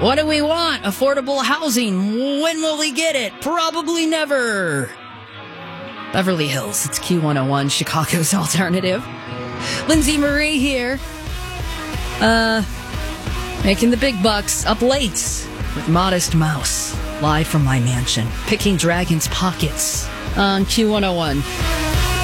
What do we want? Affordable housing. When will we get it? Probably never. Beverly Hills, it's Q101, Chicago's alternative. Lindsay Marie here. Making the big bucks, up late with Modest Mouse, live from my mansion, picking dragons' pockets on Q101.